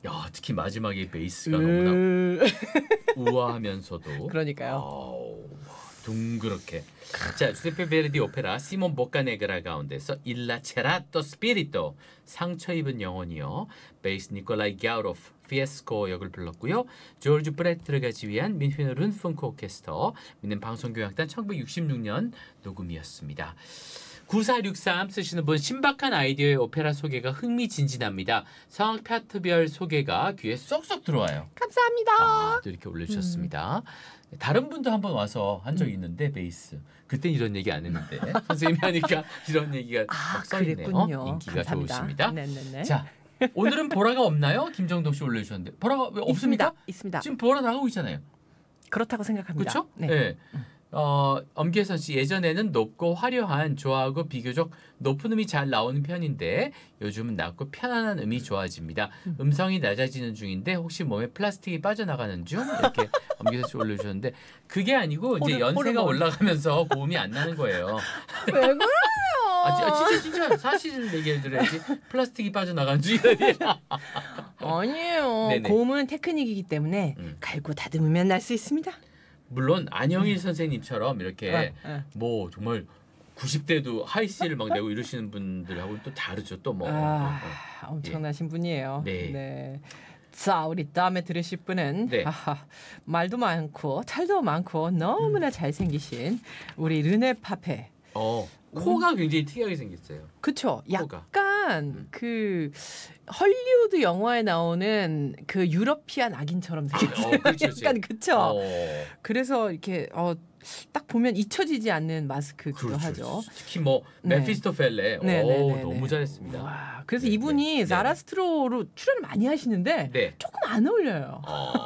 야, 특히 마지막에 베이스가 너무나 우아하면서도 그러니까요. 둥그렇게. 자, 주세페 베르디 오페라 시몬 보카네그라 가운데서 일라 체라토 스피리토 상처 입은 영혼이요. 베이스 니콜라이 갸우로프 피에스코 역을 불렀고요. 조르주 브레트르가 지휘한 민휘너 룬풍크 오케스터 미넨 방송교향단 1966년 녹음이었습니다. 9463 쓰시는 분 신박한 아이디어의 오페라 소개가 흥미진진합니다. 성악 파트별 소개가 귀에 쏙쏙 들어와요. 감사합니다. 또 이렇게 올려주셨습니다. 다른 분도 한번 와서 한 적이 있는데 베이스. 그땐 이런 얘기 안 했는데 선생님이 하니까 이런 얘기가 막 써있네요. 인기가 감사합니다. 좋으십니다. 네네네. 자, 오늘은 보라가 없나요? 김정동 씨 올려주셨는데 보라가 왜 없습니까? 있습니다. 지금 보라 나가고 있잖아요. 그렇다고 생각합니다. 그렇죠? 네. 네. 엄계선 씨 예전에는 높고 화려한 좋아하고 비교적 높은 음이 잘 나오는 편인데 요즘은 낮고 편안한 음이 좋아집니다. 음성이 낮아지는 중인데 혹시 몸에 플라스틱이 빠져나가는 중? 이렇게 엄계선 씨 올려주셨는데 그게 아니고 이제 연세가 올라가면서 고음이 안 나는 거예요. 왜 그래요? 진짜 사실을 얘기해 드려야지. 플라스틱이 빠져나가는 중이라니. 아니에요. 네네. 고음은 테크닉이기 때문에 갈고 다듬으면 날 수 있습니다. 물론 안영일 선생님처럼 이렇게 네. 뭐 정말 90대도 하이씨를 막 내고 이러시는 분들하고는 또 다르죠. 또 뭐. 엄청나신 분이에요. 네. 자, 우리 다음에 들으실 분은 네. 말도 많고 탈도 많고 너무나 잘생기신 우리 르네 파페. 코가 굉장히 특이하게 생겼어요. 그쵸? 코가. 약간 그 헐리우드 영화에 나오는 그 유러피안 악인처럼 생겼어요. 그렇죠. 약간 그쵸? 그래서 이렇게 딱 보면 잊혀지지 않는 마스크기도 그렇죠. 하죠. 특히 뭐 네. 메피스토펠레 너무 잘했습니다. 와, 그래서 이분이 자라스트로로 출연을 많이 하시는데 네. 조금 안 어울려요.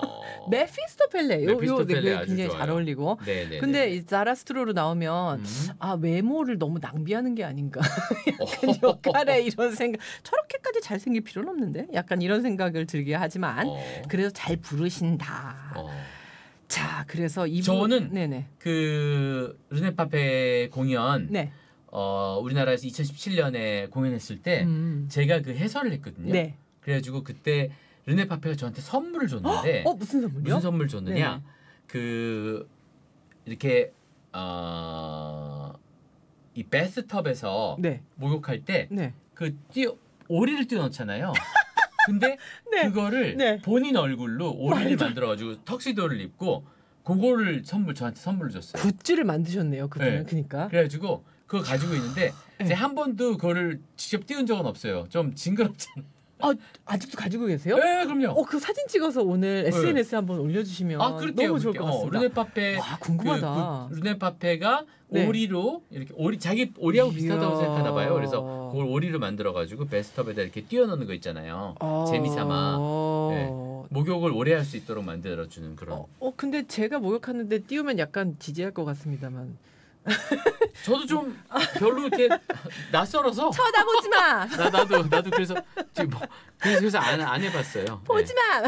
메피스토펠레 메피스토펠레 아주 굉장히 좋아요. 잘 어울리고. 네네. 근데 이 자라스트로로 나오면 외모를 너무 낭비하는 게 아닌가. 약간 역할에 이런 생각. 저렇게까지 잘생길 필요는 없는데. 약간 이런 생각을 들게 하지만 그래도 잘 부르신다. 자, 그래서 이분 저는 네네. 그 르네 파페 공연 네. 우리나라에서 2017년에 공연했을 때 제가 그 해설을 했거든요. 네. 그래가지고 그때 르네 파페가 저한테 선물을 줬는데 무슨 선물이요? 무슨 선물 줬느냐? 네네. 그 이렇게 이 베스트톱에서 네. 목욕할 때 네. 그 오리를 띄워 넣잖아요. 근데 네. 그거를 네. 본인 얼굴로 오리를 만들어가지고 턱시도를 입고 그거를 저한테 선물로 줬어요. 굿즈를 만드셨네요, 그분은. 네. 그러니까. 그래가지고 그거 가지고 있는데 네. 제가 한 번도 그거를 직접 띄운 적은 없어요. 좀 징그럽잖아요. 아직도 가지고 계세요? 네, 그럼요. 그 사진 찍어서 오늘 SNS에 한번 올려주시면 그럴게요. 너무 좋을 것 같습니다. 르네 파페. 와, 궁금하다. 르네 파페가 네. 오리로 이렇게 자기 오리하고 비슷하다고 이야. 생각하나 봐요. 그래서 그걸 오리로 만들어가지고 베스트톱에다 이렇게 띄워 넣는 거 있잖아요. 재미삼아. 네. 목욕을 오래 할 수 있도록 만들어주는 그런. 근데 제가 목욕하는데 띄우면 약간 지지할 것 같습니다만. 저도 좀 별로 이렇게 낯설어서. 쳐다보지 마. 나도 그래서 지금 그래서 안 해봤어요. 보지 마.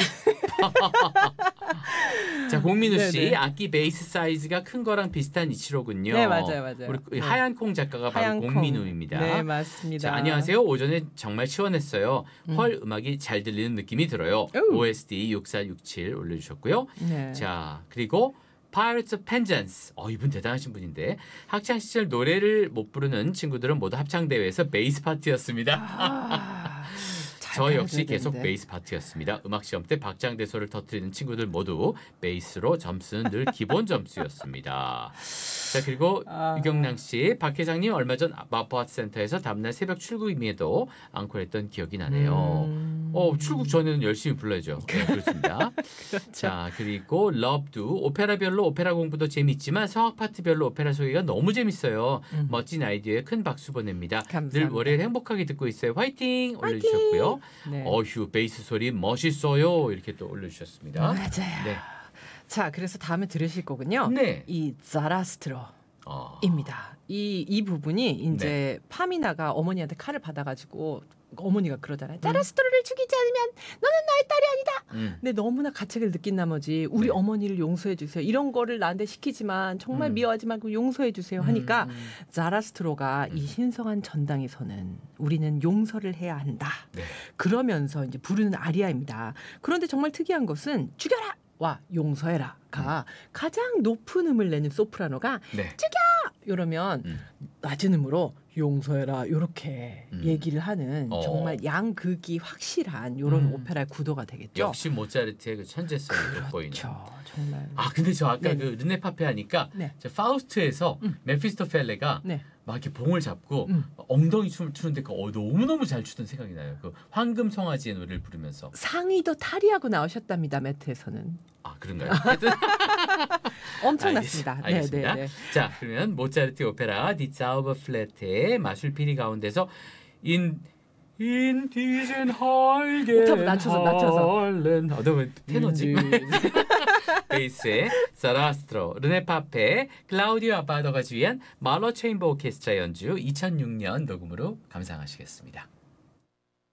자, 공민우 씨 네네. 악기 베이스 사이즈가 큰 거랑 비슷한 이치로군요. 네, 맞아요. 우리 하얀 콩 작가가 바로 공민우입니다. 네, 맞습니다. 자, 안녕하세요. 오전에 정말 시원했어요. 헐 음악이 잘 들리는 느낌이 들어요. OSD 6467 올려주셨고요. 네. 자, 그리고 Pirates of Penzance. 이분 대단하신 분인데 학창 시절 노래를 못 부르는 친구들은 모두 합창 대회에서 베이스 파트였습니다. 저 역시 계속 베이스 파트였습니다. 음악 시험 때 박장대소를 터뜨리는 친구들 모두 베이스로 점수는 늘 기본 점수였습니다. 자, 그리고 유경랑 씨, 박 회장님 얼마 전 마포아트센터에서 다음날 새벽 출국임에도 앙콜했던 기억이 나네요. 출국 전에는 열심히 불러야죠. 네, 그렇습니다. 그렇죠. 자, 그리고 러브두 오페라별로 오페라 공부도 재밌지만 성악 파트별로 오페라 소개가 너무 재밌어요. 멋진 아이디어에 큰 박수 보냅니다. 감사합니다. 늘 월요일 행복하게 듣고 있어요. 화이팅! 올려주셨고요. 네. 어휴, 베이스 소리 멋있어요. 이렇게 또 올려주셨습니다. 맞아요. 네. 자, 그래서 다음에 들으실 거군요. 네. 이 자라스트로입니다. 이 부분이 이제 파미나가 어머니한테 칼을 받아가지고 어머니가 그러잖아요. 자라스트로를 죽이지 않으면 너는 나의 딸이 아니다. 근데 너무나 가책을 느낀 나머지 우리 네. 어머니를 용서해 주세요. 이런 거를 나한테 시키지만 정말 미워하지 말고 용서해 주세요 하니까 자라스트로가 이 신성한 전당에서는 우리는 용서를 해야 한다. 네. 그러면서 이제 부르는 아리아입니다. 그런데 정말 특이한 것은 죽여라! 와 용서해라가 가장 높은 음을 내는 소프라노가 네. 이러면 낮은 음으로 용서해라 이렇게 얘기를 하는 정말 양극이 확실한 이런 오페라의 구도가 되겠죠. 역시 모차르트의 그 천재성이 돋보이는. 그렇죠. 정말. 아 근데 저 아까 네. 그 르네 파페 하니까 네. 저 파우스트에서 메피스토펠레가 네. 막 이렇게 봉을 잡고 엉덩이 춤을 추는데 그 너무너무 잘 추던 생각이 나요. 그 황금 송아지의 노래를 부르면서. 상의도 탈의하고 나오셨답니다. 매트에서는. 아 그런가요? 하여튼 엄청났습니다. 알겠습니다. 네. 자 그러면 모차르트 오페라 디 자우버플레트의 마술피리 가운데서 in diesen heiligen 옥타브 낮춰서. Hallen. 너무 테너지? 베이스의 사라스트로, 르네 파페, 클라우디오 아바도가 지휘한 말러 체인버 오케스트라 연주 2006년 녹음으로 감상하시겠습니다.